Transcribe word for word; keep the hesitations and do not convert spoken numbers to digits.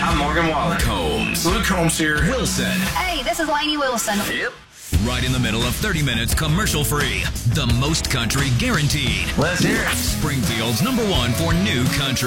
I'm Morgan Wallen. Combs. Luke Combs here. Wilson. Hey, this is Lainey Wilson. Yep. Right in the middle of thirty minutes commercial free. The most country guaranteed. Let's hear it. Springfield's number one for new country.